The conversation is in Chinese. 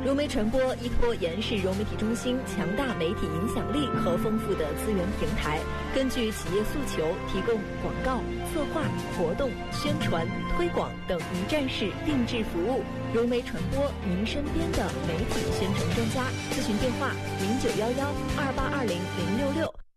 融媒传播依托延世融媒体中心强大媒体影响力和丰富的资源平台，根据企业诉求提供广告、策划、活动、宣传、推广等一站式定制服务。融媒传播，您身边的媒体宣传专家。咨询电话：091128200666。